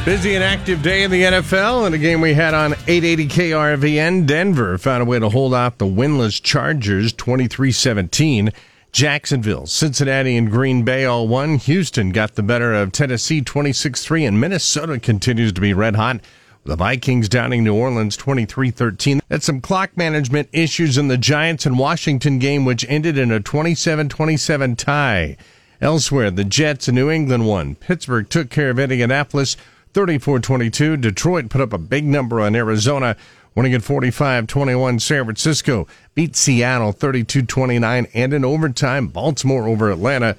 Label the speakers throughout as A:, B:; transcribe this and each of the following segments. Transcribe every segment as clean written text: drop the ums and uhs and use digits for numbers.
A: Busy and active day in the NFL, and a game we had on 880 KRVN. Denver found a way to hold off the winless Chargers 23-17. Jacksonville, Cincinnati, and Green Bay all won. Houston got the better of Tennessee 26-3, and Minnesota continues to be red hot. The Vikings downing New Orleans 23-13. That's some clock management issues in the Giants and Washington game, which ended in a 27-27 tie. Elsewhere, the Jets and New England won. Pittsburgh took care of Indianapolis 34-22. Detroit put up a big number on Arizona, winning at 45-21. San Francisco beat Seattle 32-29, and in overtime, Baltimore over Atlanta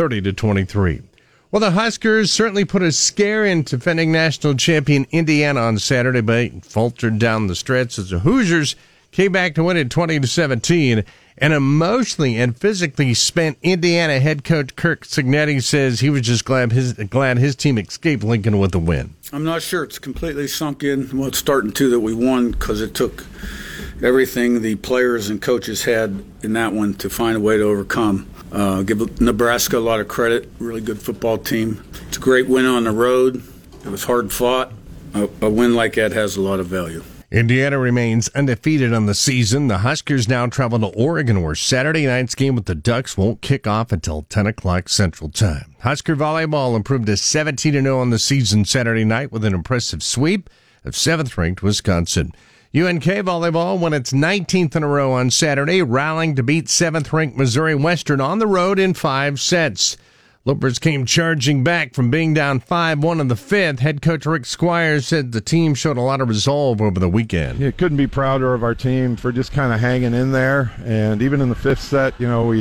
A: 30-23. Well, the Huskers certainly put a scare into defending national champion Indiana on Saturday, but faltered down the stretch as the Hoosiers came back to win it 20-17. An emotionally and physically spent Indiana head coach Kirk Cignetti says he was just glad his team escaped Lincoln with a win.
B: I'm not sure it's completely sunk in. Well, it's starting to that we won because it took everything the players and coaches had in that one to find a way to overcome. Give Nebraska a lot of credit. Really good football team. It's a great win on the road. It was hard fought. A win like that has a lot of value.
A: Indiana remains undefeated on the season. The Huskers now travel to Oregon, where Saturday night's game with the Ducks won't kick off until 10 o'clock Central Time. Husker volleyball improved to 17-0 on the season Saturday night with an impressive sweep of 7th-ranked Wisconsin. UNK volleyball won its 19th in a row on Saturday, rallying to beat 7th-ranked Missouri Western on the road in 5 sets. Lopers came charging back from being down 5-1 in the 5th. Head coach Rick Squires said the team showed a lot of resolve over the weekend.
C: Yeah, couldn't be prouder of our team for just kind of hanging in there. And even in the 5th set,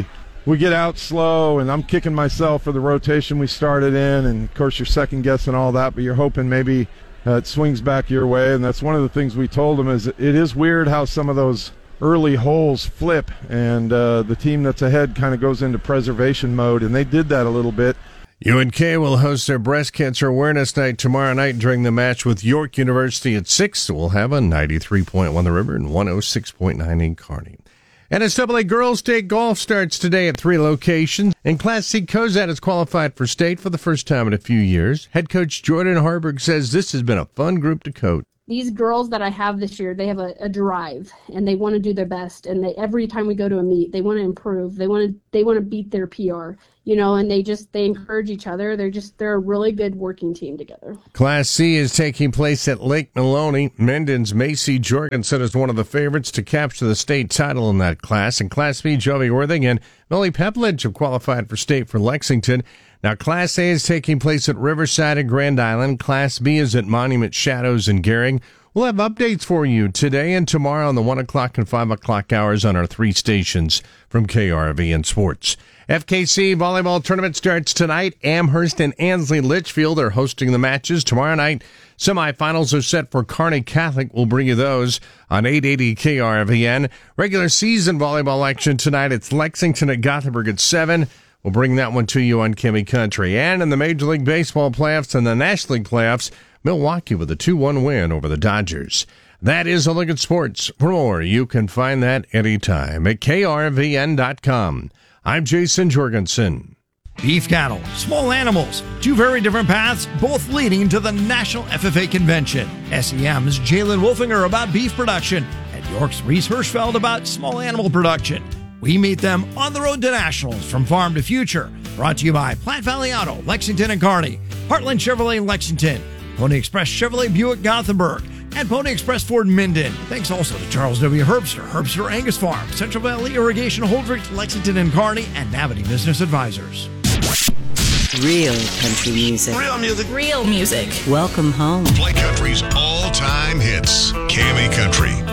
C: we get out slow, and I'm kicking myself for the rotation we started in. And, of course, you're second-guessing all that, but you're hoping maybe it swings back your way. And that's one of the things we told them is it is weird how some of those early holes flip, and the team that's ahead kind of goes into preservation mode, and they did that a little bit.
A: UNK will host their Breast Cancer Awareness Night tomorrow night during the match with York University at 6. We'll have a 93.1 The River and 106.9 in Kearney. NSAA Girls State Golf starts today at 3 locations, and Class C Cozad is qualified for state for the first time in a few years. Head coach Jordan Harburg says this has been a fun group to coach.
D: These girls that I have this year, they have a drive, and they want to do their best. And every time we go to a meet, they want to improve. They want to beat their PR, and they encourage each other. They're a really good working team together.
A: Class C is taking place at Lake Maloney. Menden's Macy Jorgensen is one of the favorites to capture the state title in that class. And Class B, Joey Worthing and Millie Pepperidge have qualified for state for Lexington. Now, Class A is taking place at Riverside and Grand Island. Class B is at Monument Shadows and Gehring. We'll have updates for you today and tomorrow on the 1 o'clock and 5 o'clock hours on our 3 stations from KRVN Sports. FKC volleyball tournament starts tonight. Amherst and Ansley Litchfield are hosting the matches tomorrow night. Semifinals are set for Kearney Catholic. We'll bring you those on 880 KRVN. Regular season volleyball action tonight. It's Lexington at Gothenburg at 7. We'll bring that one to you on Kimmy Country. And in the Major League Baseball playoffs and the National League playoffs, Milwaukee with a 2-1 win over the Dodgers. That is a look at sports. For more, you can find that anytime at krvn.com. I'm Jason Jorgensen.
E: Beef cattle, small animals, 2 very different paths, both leading to the National FFA Convention. SEM's Jalen Wolfinger about beef production, and York's Reese Hirschfeld about small animal production. We meet them on the road to nationals from farm to future. Brought to you by Platte Valley Auto, Lexington and Kearney, Heartland Chevrolet Lexington, Pony Express Chevrolet Buick Gothenburg, and Pony Express Ford Minden. Thanks also to Charles W. Herbster Angus Farm, Central Valley Irrigation Holdrege, Lexington and Kearney, and Navity Business Advisors.
F: Real country music.
G: Real music.
F: Real music. Welcome home.
G: Play country's all-time hits. Cammy Country.